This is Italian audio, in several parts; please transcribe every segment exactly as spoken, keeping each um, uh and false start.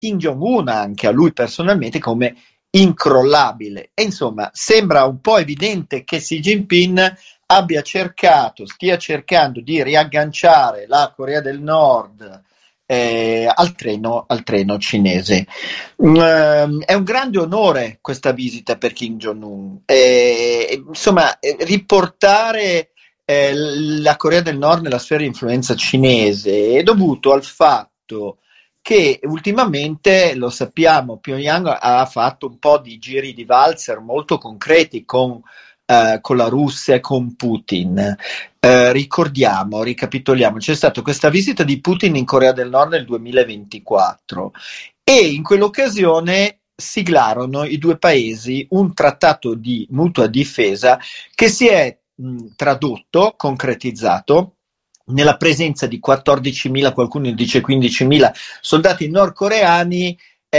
Kim Jong-un, anche a lui personalmente, come incrollabile. E insomma, sembra un po' evidente che Xi Jinping abbia cercato, stia cercando di riagganciare la Corea del Nord eh, al treno, al treno cinese. Mm, è un grande onore questa visita per Kim Jong-un. Eh, insomma, eh, riportare eh, la Corea del Nord nella sfera di influenza cinese è dovuto al fatto che ultimamente, lo sappiamo, Pyongyang ha fatto un po' di giri di valzer molto concreti con, eh, con la Russia e con Putin. Eh, ricordiamo, ricapitoliamo, c'è stata questa visita di Putin in Corea del Nord nel duemilaventiquattro e in quell'occasione siglarono i due paesi un trattato di mutua difesa che si è mh, tradotto, concretizzato nella presenza di quattordicimila, qualcuno dice quindicimila soldati nordcoreani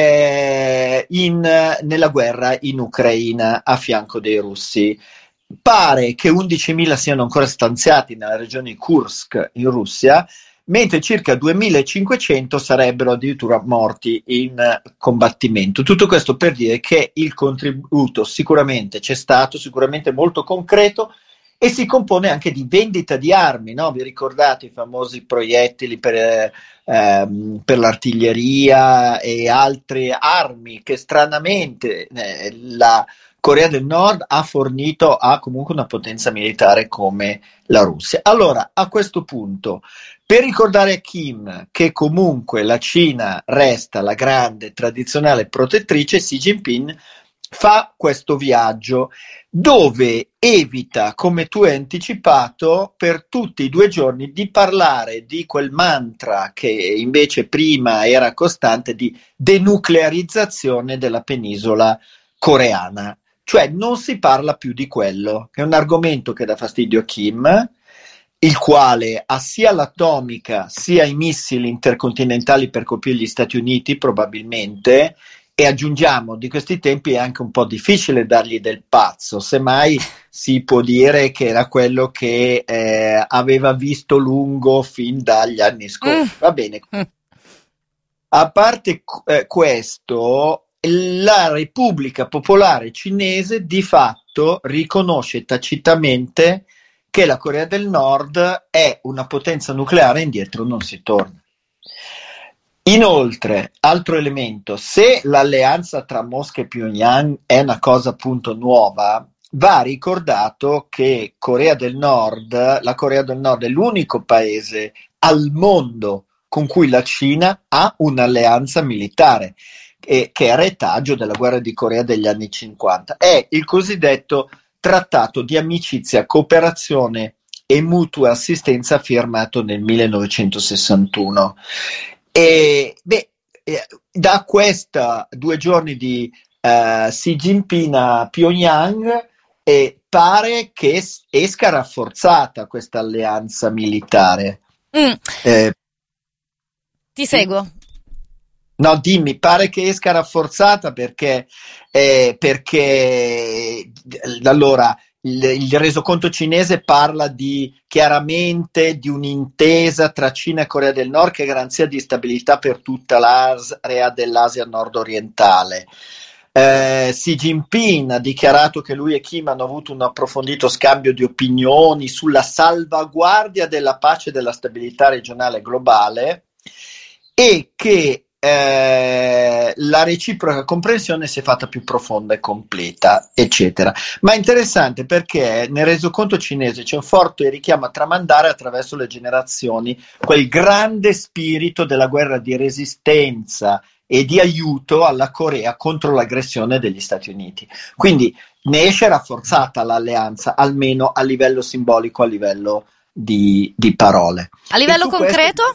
eh, in, nella guerra in Ucraina a fianco dei russi. Pare che undicimila siano ancora stanziati nella regione di Kursk in Russia, mentre circa duemilacinquecento sarebbero addirittura morti in combattimento. Tutto questo per dire che il contributo sicuramente c'è stato, sicuramente molto concreto, e si compone anche di vendita di armi, no? Vi ricordate i famosi proiettili per, ehm, per l'artiglieria e altre armi che stranamente eh, la Corea del Nord ha fornito a comunque una potenza militare come la Russia. Allora, a questo punto, per ricordare a Kim che comunque la Cina resta la grande tradizionale protettrice, Xi Jinping fa questo viaggio dove evita, come tu hai anticipato, per tutti i due giorni di parlare di quel mantra che invece prima era costante di denuclearizzazione della penisola coreana. Cioè non si parla più di quello, che è un argomento che dà fastidio a Kim, il quale ha sia l'atomica sia i missili intercontinentali per colpire gli Stati Uniti probabilmente. E aggiungiamo, di questi tempi è anche un po' difficile dargli del pazzo, semmai si può dire che era quello che eh, aveva visto lungo fin dagli anni scorsi. Va bene. A parte eh, questo, la Repubblica Popolare Cinese di fatto riconosce tacitamente che la Corea del Nord è una potenza nucleare e indietro non si torna. Inoltre, altro elemento, se l'alleanza tra Mosca e Pyongyang è una cosa appunto nuova, va ricordato che Corea del Nord, la Corea del Nord è l'unico paese al mondo con cui la Cina ha un'alleanza militare, eh, che è retaggio della guerra di Corea degli anni cinquanta. È il cosiddetto Trattato di amicizia, cooperazione e mutua assistenza firmato nel millenovecentosessantuno. E beh, eh, da questa due giorni di uh, Xi Jinping a Pyongyang eh, pare che es- esca rafforzata questa alleanza militare. Mm. Eh, Ti seguo. No, dimmi, pare che esca rafforzata perché, eh, perché allora il, il resoconto cinese parla di chiaramente di un'intesa tra Cina e Corea del Nord che è garanzia di stabilità per tutta l'area dell'Asia nord-orientale. Eh, Xi Jinping ha dichiarato che lui e Kim hanno avuto un approfondito scambio di opinioni sulla salvaguardia della pace e della stabilità regionale e globale e che Eh, la reciproca comprensione si è fatta più profonda e completa, eccetera. Ma è interessante perché nel resoconto cinese c'è un forte richiamo a tramandare attraverso le generazioni quel grande spirito della guerra di resistenza e di aiuto alla Corea contro l'aggressione degli Stati Uniti. Quindi ne esce rafforzata l'alleanza, almeno a livello simbolico, a livello di, di parole. A livello concreto?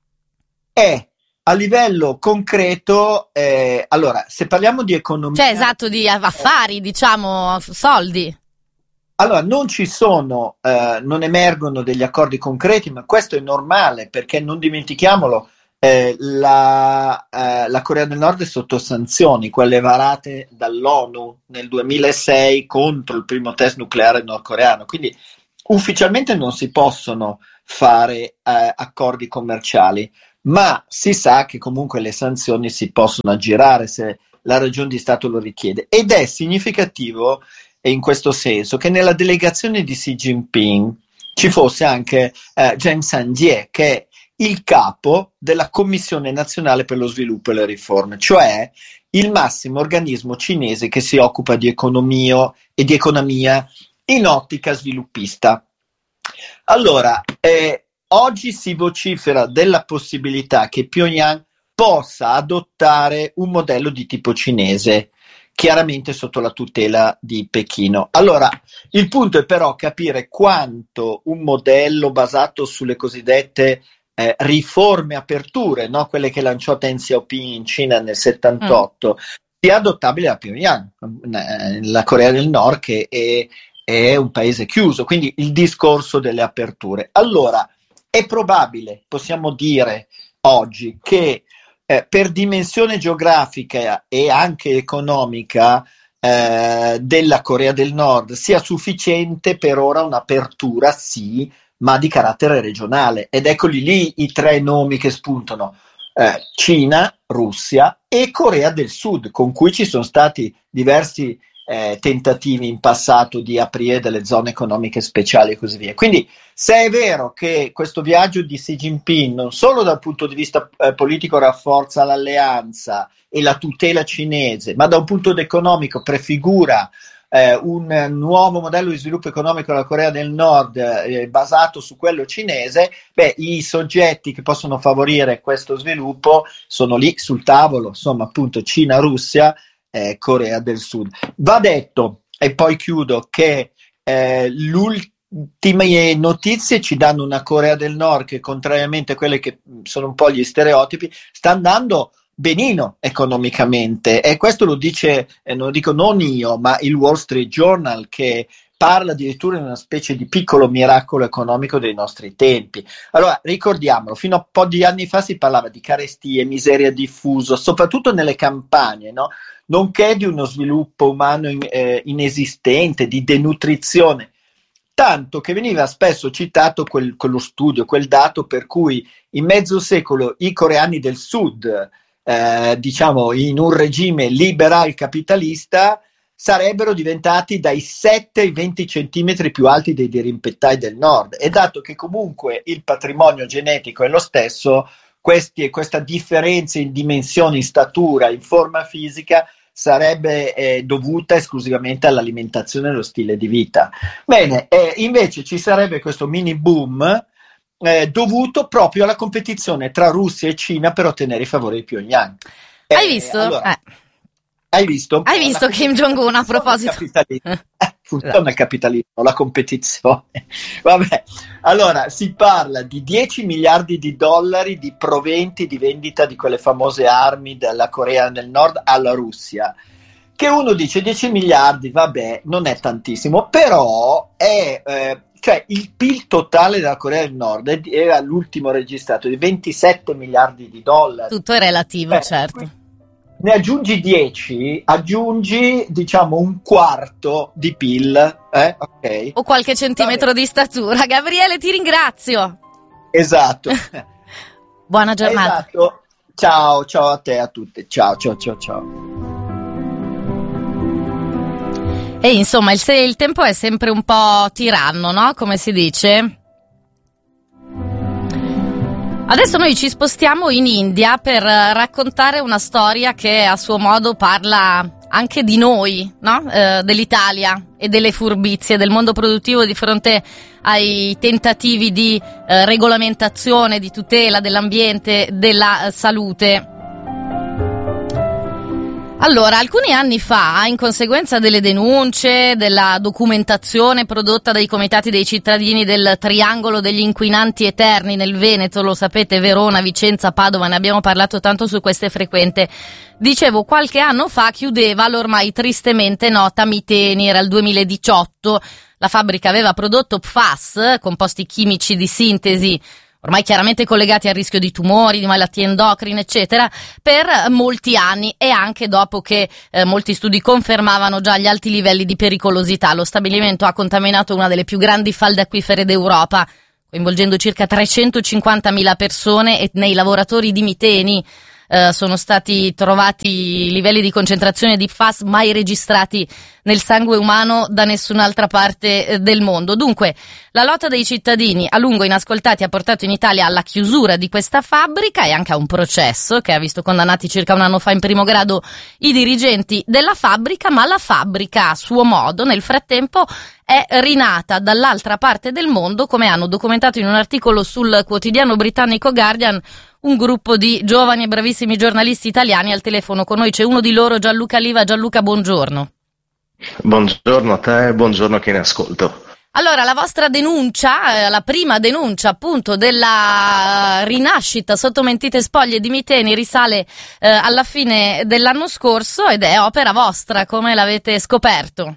È a livello concreto, eh, allora, se parliamo di economia... Cioè, esatto, di affari, diciamo, soldi. Allora, non ci sono, eh, non emergono degli accordi concreti, ma questo è normale, perché non dimentichiamolo, eh, la, eh, la Corea del Nord è sotto sanzioni, quelle varate dall'ONU nel duemilasei contro il primo test nucleare nordcoreano, quindi ufficialmente non si possono fare eh, accordi commerciali. ma si sa che comunque le sanzioni si possono aggirare se la ragione di Stato lo richiede. Ed è significativo in questo senso che nella delegazione di Xi Jinping ci fosse anche eh, Zheng Sanjie, che è il capo della Commissione Nazionale per lo Sviluppo e le Riforme, cioè il massimo organismo cinese che si occupa di economia e di economia in ottica sviluppista. Allora, eh, oggi si vocifera della possibilità che Pyongyang possa adottare un modello di tipo cinese, chiaramente sotto la tutela di Pechino. Allora, il punto è però capire quanto un modello basato sulle cosiddette eh, riforme aperture, no? Quelle che lanciò Deng Xiaoping in Cina nel settantotto, mm. sia adottabile a Pyongyang, la Corea del Nord, che è, è un paese chiuso, quindi il discorso delle aperture. Allora, è probabile, possiamo dire oggi, che eh, per dimensione geografica e anche economica eh, della Corea del Nord sia sufficiente per ora un'apertura, sì, ma di carattere regionale. Ed eccoli lì i tre nomi che spuntano: eh, Cina, Russia e Corea del Sud, con cui ci sono stati diversi eh, tentativi in passato di aprire delle zone economiche speciali e così via. Quindi, se è vero che questo viaggio di Xi Jinping non solo dal punto di vista eh, politico rafforza l'alleanza e la tutela cinese, ma da un punto economico prefigura eh, un nuovo modello di sviluppo economico della Corea del Nord eh, basato su quello cinese, beh, i soggetti che possono favorire questo sviluppo sono lì sul tavolo, insomma, appunto Cina, Russia, eh, Corea del Sud. Va detto, e poi chiudo, che eh, l'ultime notizie ci danno una Corea del Nord che, contrariamente a quelle che sono un po' gli stereotipi, sta andando benino economicamente, e questo lo dice, eh, non lo dico non io, ma il Wall Street Journal, che parla addirittura di una specie di piccolo miracolo economico dei nostri tempi. Allora, ricordiamolo, fino a un po' di anni fa si parlava di carestie, miseria diffusa, soprattutto nelle campagne, no? Nonché di uno sviluppo umano in, eh, inesistente, di denutrizione, tanto che veniva spesso citato quel, quello studio, quel dato per cui in mezzo secolo i coreani del Sud, Eh, diciamo in un regime liberal capitalista, sarebbero diventati dai sette ai venti centimetri più alti dei dirimpettai del nord, e dato che comunque il patrimonio genetico è lo stesso, questi, questa differenza in dimensioni, in statura, in forma fisica sarebbe eh, dovuta esclusivamente all'alimentazione e allo stile di vita. Bene, eh, invece ci sarebbe questo mini boom Eh, dovuto proprio alla competizione tra Russia e Cina per ottenere i favori di Pyongyang. Eh, hai visto? Allora, eh. Hai visto? Hai visto Kim Jong-un, a proposito? Eh, funziona il capitalismo, la competizione. Vabbè, allora si parla di dieci miliardi di dollari di proventi di vendita di quelle famose armi della Corea del Nord alla Russia. Che uno dice dieci miliardi, vabbè, non è tantissimo, però è... Eh, cioè il P I L totale della Corea del Nord era l'ultimo registrato di ventisette miliardi di dollari. Tutto è relativo, eh, certo. Ne aggiungi dieci, aggiungi diciamo un quarto di P I L, eh? Okay. O qualche centimetro di statura. Gabriele, ti ringrazio. Esatto. Buona giornata. Esatto. Ciao, ciao a te, a tutte. Ciao, ciao, ciao, ciao. E insomma, il, se, il tempo è sempre un po' tiranno, no? Come si dice? Adesso noi ci spostiamo in India per raccontare una storia che a suo modo parla anche di noi, no? Eh, dell'Italia e delle furbizie del mondo produttivo di fronte ai tentativi di eh, regolamentazione, di tutela dell'ambiente, della eh, salute. Allora, alcuni anni fa, in conseguenza delle denunce, della documentazione prodotta dai comitati dei cittadini del triangolo degli inquinanti eterni nel Veneto, lo sapete, Verona, Vicenza, Padova, ne abbiamo parlato tanto su queste frequente. Dicevo, qualche anno fa chiudeva l'ormai tristemente nota Miteni, era il duemiladiciotto, la fabbrica aveva prodotto P F A S, composti chimici di sintesi, ormai chiaramente collegati al rischio di tumori, di malattie endocrine, eccetera, per molti anni, e anche dopo che eh, molti studi confermavano già gli alti livelli di pericolosità. Lo stabilimento ha contaminato una delle più grandi falde acquifere d'Europa, coinvolgendo circa trecentocinquantamila persone, e nei lavoratori di Miteni Uh, sono stati trovati livelli di concentrazione di P F A S mai registrati nel sangue umano da nessun'altra parte uh, del mondo. Dunque, la lotta dei cittadini a lungo inascoltati ha portato in Italia alla chiusura di questa fabbrica e anche a un processo che ha visto condannati circa un anno fa in primo grado i dirigenti della fabbrica, ma la fabbrica a suo modo nel frattempo è rinata dall'altra parte del mondo, come hanno documentato in un articolo sul quotidiano britannico Guardian un gruppo di giovani e bravissimi giornalisti italiani. Al telefono con noi c'è uno di loro, Gianluca Liva. Gianluca, buongiorno. Buongiorno a te e buongiorno a chi ne ascolto. Allora, la vostra denuncia, eh, la prima denuncia appunto della rinascita sotto mentite spoglie di Miteni risale eh, alla fine dell'anno scorso ed è opera vostra. Come l'avete scoperto?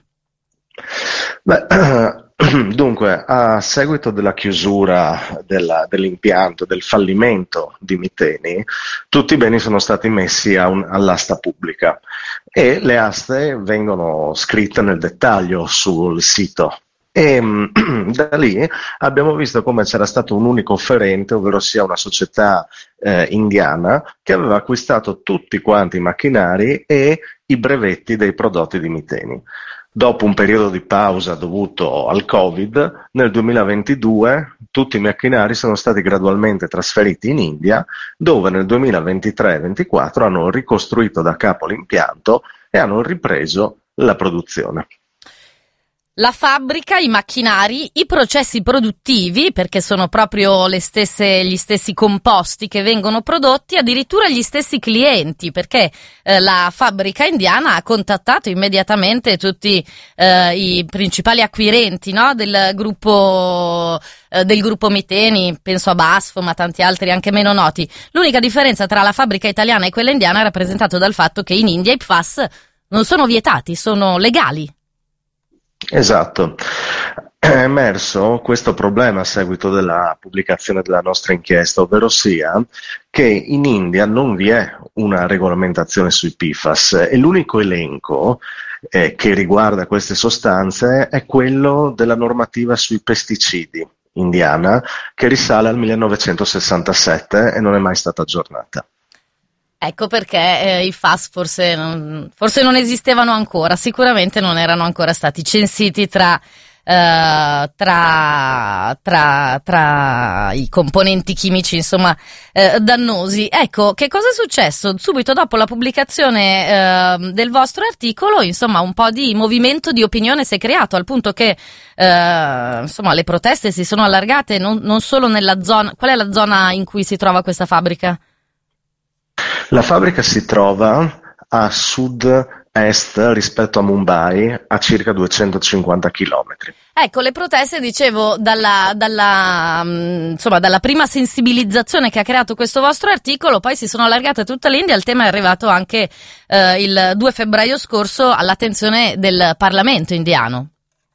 Beh, dunque, a seguito della chiusura della, dell'impianto, del fallimento di Miteni, tutti i beni sono stati messi a un, all'asta pubblica e le aste vengono scritte nel dettaglio sul sito. E da lì abbiamo visto come c'era stato un unico offerente, ovvero sia una società eh, indiana che aveva acquistato tutti quanti i macchinari e i brevetti dei prodotti di Miteni. Dopo un periodo di pausa dovuto al Covid, nel duemilaventidue tutti i macchinari sono stati gradualmente trasferiti in India, dove nel duemilaventitré ventiquattro hanno ricostruito da capo l'impianto e hanno ripreso la produzione. La fabbrica, i macchinari, i processi produttivi, perché sono proprio le stesse, gli stessi composti che vengono prodotti, addirittura gli stessi clienti, perché eh, la fabbrica indiana ha contattato immediatamente tutti eh, i principali acquirenti, no, del gruppo eh, del gruppo Miteni, penso a Basf, ma tanti altri anche meno noti. L'unica differenza tra la fabbrica italiana e quella indiana è rappresentata dal fatto che in India i P F A S non sono vietati, sono legali. Esatto, è emerso questo problema a seguito della pubblicazione della nostra inchiesta, ovvero sia che in India non vi è una regolamentazione sui P F A S e l'unico elenco eh, che riguarda queste sostanze è quello della normativa sui pesticidi indiana, che risale al millenovecentosessantasette e non è mai stata aggiornata. Ecco perché eh, i F A S forse non, forse non esistevano ancora, sicuramente non erano ancora stati censiti tra, eh, tra, tra, tra i componenti chimici, insomma, eh, dannosi. Ecco, che cosa è successo? Subito dopo la pubblicazione eh, del vostro articolo, insomma, un po' di movimento di opinione si è creato, al punto che eh, insomma, le proteste si sono allargate non, non solo nella zona. Qual è la zona in cui si trova questa fabbrica? La fabbrica si trova a sud-est rispetto a Mumbai, a circa duecentocinquanta chilometri. Ecco, le proteste, dicevo, dalla, dalla, insomma, dalla prima sensibilizzazione che ha creato questo vostro articolo, poi si sono allargate a tutta l'India, il tema è arrivato anche eh, il due febbraio scorso all'attenzione del Parlamento indiano.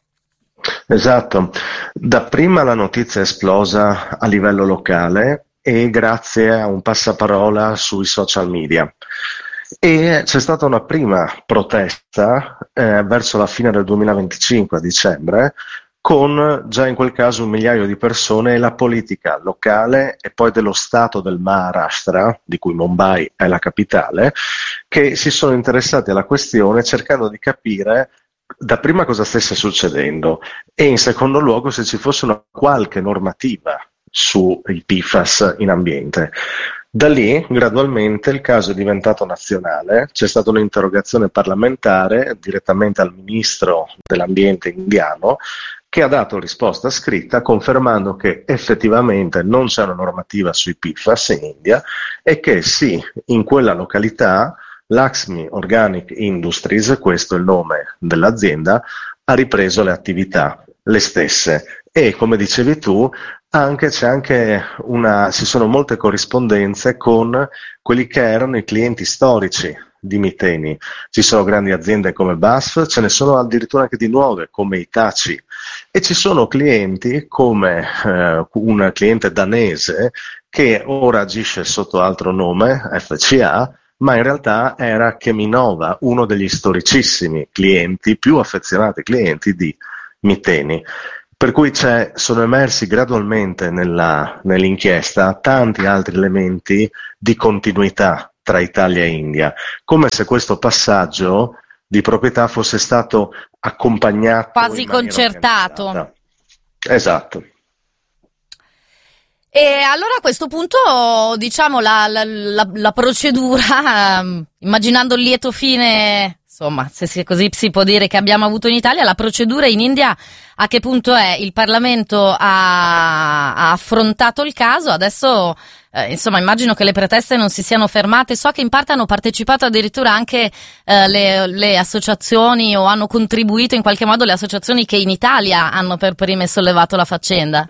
Esatto, dapprima la notizia è esplosa a livello locale e grazie a un passaparola sui social media. E c'è stata una prima protesta eh, verso la fine del duemilaventicinque, a dicembre, con già in quel caso un migliaio di persone e la politica locale e poi dello stato del Maharashtra, di cui Mumbai è la capitale, che si sono interessati alla questione cercando di capire dapprima cosa stesse succedendo e in secondo luogo se ci fosse una qualche normativa sui P F A S in ambiente. Da lì, gradualmente, il caso è diventato nazionale, c'è stata un'interrogazione parlamentare direttamente al ministro dell'ambiente indiano, che ha dato risposta scritta confermando che effettivamente non c'è una normativa sui P F A S in India e che sì, in quella località Laxmi Organic Industries, questo è il nome dell'azienda, ha ripreso le attività, le stesse. E come dicevi tu, anche, c'è anche una, ci sono molte corrispondenze con quelli che erano i clienti storici di Miteni. Ci sono grandi aziende come Basf, ce ne sono addirittura anche di nuove come Hitachi e ci sono clienti come eh, un cliente danese che ora agisce sotto altro nome, F C A, ma in realtà era Cheminova, uno degli storicissimi clienti, più affezionati clienti di Miteni. Per cui c'è, sono emersi gradualmente nella, nell'inchiesta tanti altri elementi di continuità tra Italia e India, come se questo passaggio di proprietà fosse stato accompagnato quasi concertato. Organizzata. Esatto. E allora a questo punto, diciamo, la, la, la, la procedura, immaginando il lieto fine, insomma, se si, così si può dire, che abbiamo avuto in Italia, la procedura in India a che punto è? Il Parlamento ha, ha affrontato il caso, adesso, eh, insomma, immagino che le proteste non si siano fermate, so che in parte hanno partecipato addirittura anche eh, le, le associazioni, o hanno contribuito in qualche modo le associazioni che in Italia hanno per prime sollevato la faccenda.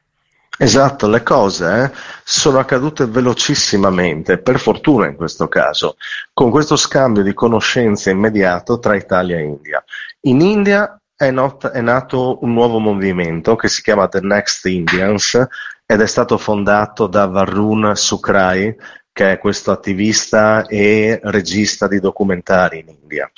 Esatto, le cose eh, sono accadute velocissimamente, per fortuna in questo caso, con questo scambio di conoscenze immediato tra Italia e India. In India è, not- è nato un nuovo movimento che si chiama The Next Indians ed è stato fondato da Varun Sukrai, che è questo attivista e regista di documentari in India.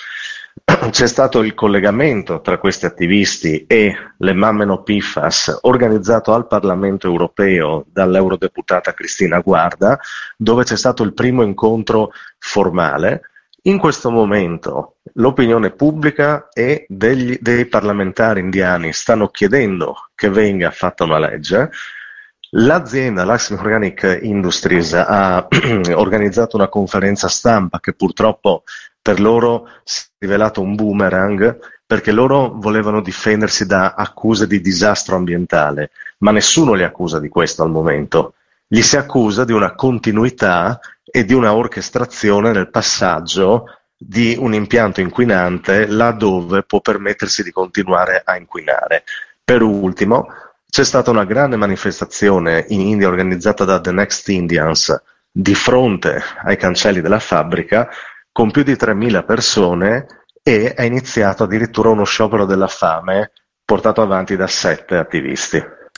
C'è stato il collegamento tra questi attivisti e le Mammeno P F A S, organizzato al Parlamento europeo dall'eurodeputata Cristina Guarda, dove c'è stato il primo incontro formale. In questo momento l'opinione pubblica e degli, dei parlamentari indiani stanno chiedendo che venga fatta una legge. L'azienda Laxmi Organic Industries ha organizzato una conferenza stampa che purtroppo per loro si è rivelato un boomerang, perché loro volevano difendersi da accuse di disastro ambientale, ma nessuno li accusa di questo al momento. Gli si accusa di una continuità e di una orchestrazione nel passaggio di un impianto inquinante laddove può permettersi di continuare a inquinare. Per ultimo, c'è stata una grande manifestazione in India organizzata da The Next Indians di fronte ai cancelli della fabbrica con più di tremila persone, e è iniziato addirittura uno sciopero della fame portato avanti da sette attivisti.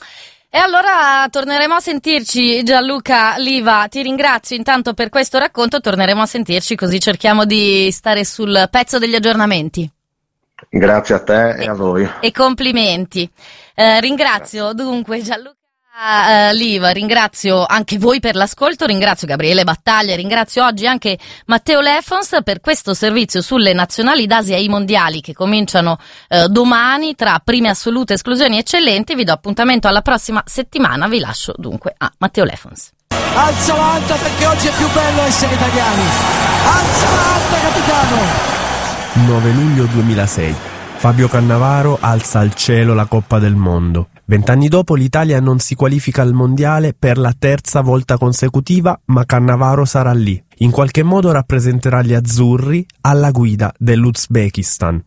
E allora torneremo a sentirci, Gianluca Liva, ti ringrazio intanto per questo racconto, torneremo a sentirci così cerchiamo di stare sul pezzo degli aggiornamenti. Grazie a te e, e a voi. E complimenti. Eh, ringrazio Grazie. Dunque Gianluca eh, Liva, ringrazio anche voi per l'ascolto, ringrazio Gabriele Battaglia, ringrazio oggi anche Matteo Leffons per questo servizio sulle nazionali d'Asia e i mondiali che cominciano eh, domani tra prime assolute, esclusioni eccellenti. Vi do appuntamento alla prossima settimana, vi lascio dunque a Matteo Leffons. Alza alta perché oggi è più bello essere italiani, alza alta capitano. nove luglio duemilasei. Fabio Cannavaro alza al cielo la Coppa del Mondo. Vent'anni dopo l'Italia non si qualifica al Mondiale per la terza volta consecutiva, ma Cannavaro sarà lì. In qualche modo rappresenterà gli azzurri alla guida dell'Uzbekistan.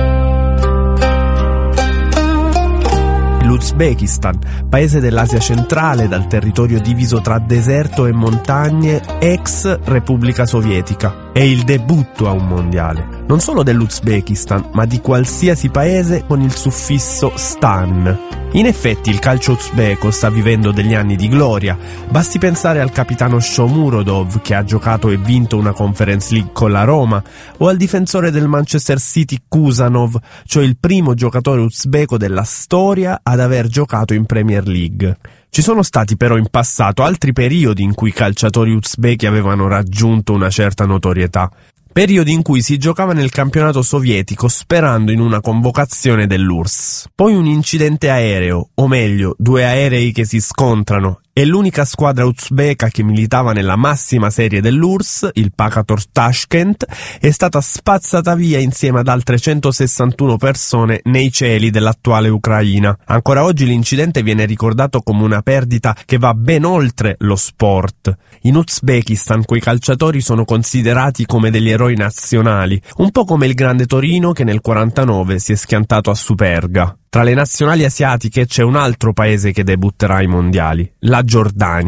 L'Uzbekistan, paese dell'Asia centrale dal territorio diviso tra deserto e montagne, ex Repubblica Sovietica. È il debutto a un mondiale, non solo dell'Uzbekistan, ma di qualsiasi paese con il suffisso stan. In effetti il calcio uzbeko sta vivendo degli anni di gloria, basti pensare al capitano Shomurodov che ha giocato e vinto una Conference League con la Roma, o al difensore del Manchester City Kusanov, cioè il primo giocatore uzbeko della storia ad aver giocato in Premier League. Ci sono stati però in passato altri periodi in cui i calciatori uzbeki avevano raggiunto una certa notorietà. Periodi in cui si giocava nel campionato sovietico sperando in una convocazione dell'U R S S. Poi un incidente aereo, o meglio, due aerei che si scontrano, e l'unica squadra uzbeka che militava nella massima serie dell'U R S S, il Pakator Tashkent, è stata spazzata via insieme ad altre centosessantuno persone nei cieli dell'attuale Ucraina. Ancora oggi l'incidente viene ricordato come una perdita che va ben oltre lo sport. In Uzbekistan quei calciatori sono considerati come degli eroi nazionali, un po' come il grande Torino che nel quarantanove si è schiantato a Superga. Tra le nazionali asiatiche c'è un altro paese che debutterà ai mondiali, la Giordania.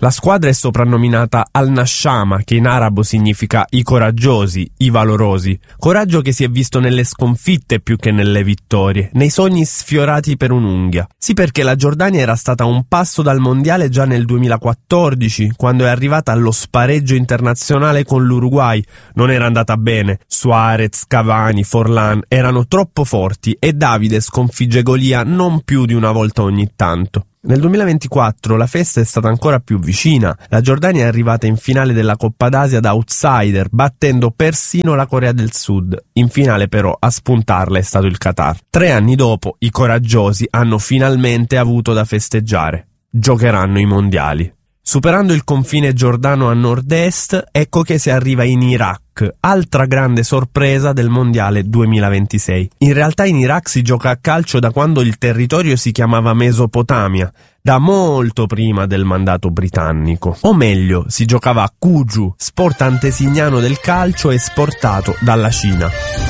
La squadra è soprannominata Al-Nashama, che in arabo significa i coraggiosi, i valorosi. Coraggio che si è visto nelle sconfitte più che nelle vittorie, nei sogni sfiorati per un'unghia. Sì, perché la Giordania era stata a un passo dal mondiale già nel duemilaquattordici, quando è arrivata allo spareggio internazionale con l'Uruguay. Non era andata bene. Suarez, Cavani, Forlan erano troppo forti e Davide sconfigge Golia non più di una volta ogni tanto. Nel duemilaventiquattro la festa è stata ancora più vicina. La Giordania è arrivata in finale della Coppa d'Asia da outsider, battendo persino la Corea del Sud. In finale però a spuntarla è stato il Qatar. Tre anni dopo i coraggiosi hanno finalmente avuto da festeggiare. Giocheranno i mondiali. Superando il confine giordano a nord-est, ecco che si arriva in Iraq, altra grande sorpresa del mondiale duemilaventisei. In realtà in Iraq si gioca a calcio da quando il territorio si chiamava Mesopotamia, da molto prima del mandato britannico. O meglio, si giocava a Cuju, sport antesignano del calcio esportato dalla Cina.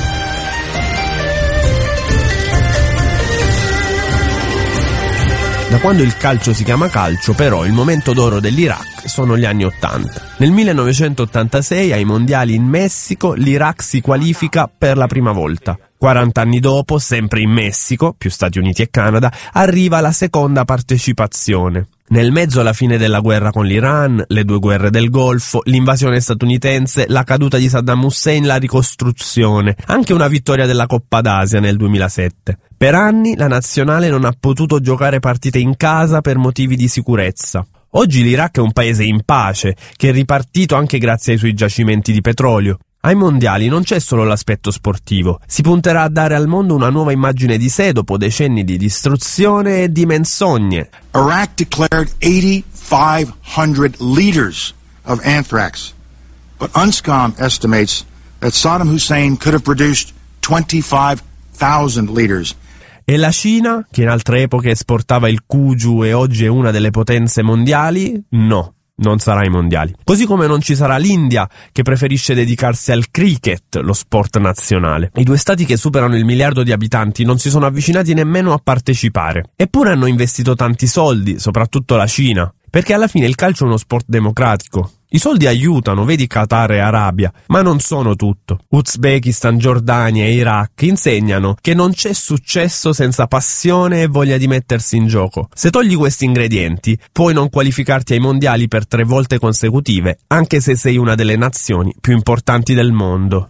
Da quando il calcio si chiama calcio, però, il momento d'oro dell'Iraq sono gli anni ottanta. Nel millenovecentottantasei, ai mondiali in Messico, l'Iraq si qualifica per la prima volta. quaranta anni dopo, sempre in Messico, più Stati Uniti e Canada, arriva la seconda partecipazione. Nel mezzo alla fine della guerra con l'Iran, le due guerre del Golfo, l'invasione statunitense, la caduta di Saddam Hussein, la ricostruzione, anche una vittoria della Coppa d'Asia nel duemilasette. Per anni la nazionale non ha potuto giocare partite in casa per motivi di sicurezza. Oggi l'Iraq è un paese in pace, che è ripartito anche grazie ai suoi giacimenti di petrolio. Ai mondiali non c'è solo l'aspetto sportivo, si punterà a dare al mondo una nuova immagine di sé dopo decenni di distruzione e di menzogne. Iraq declared eighty-five hundred liters of anthrax, but UNSCOM estimates that Saddam Hussein could have produced twenty-five thousand liters. E la Cina, che in altre epoche esportava il Cuju e oggi è una delle potenze mondiali? No. Non sarà ai mondiali. Così come non ci sarà l'India, che preferisce dedicarsi al cricket, lo sport nazionale. I due stati che superano il miliardo di abitanti non si sono avvicinati nemmeno a partecipare. Eppure hanno investito tanti soldi, soprattutto la Cina, perché alla fine il calcio è uno sport democratico. I soldi aiutano, vedi Qatar e Arabia, ma non sono tutto. Uzbekistan, Giordania e Iraq insegnano che non c'è successo senza passione e voglia di mettersi in gioco. Se togli questi ingredienti, puoi non qualificarti ai mondiali per tre volte consecutive, anche se sei una delle nazioni più importanti del mondo.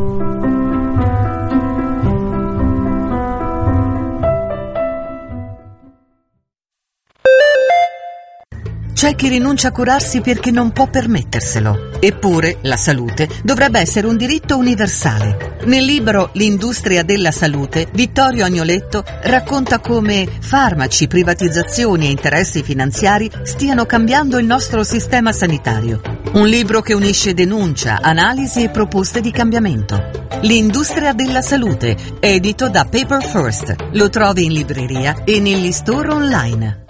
C'è chi rinuncia a curarsi perché non può permetterselo. Eppure la salute dovrebbe essere un diritto universale. Nel libro L'industria della salute, Vittorio Agnoletto racconta come farmaci, privatizzazioni e interessi finanziari stiano cambiando il nostro sistema sanitario. Un libro che unisce denuncia, analisi e proposte di cambiamento. L'industria della salute, edito da Paper First. Lo trovi in libreria e negli store online.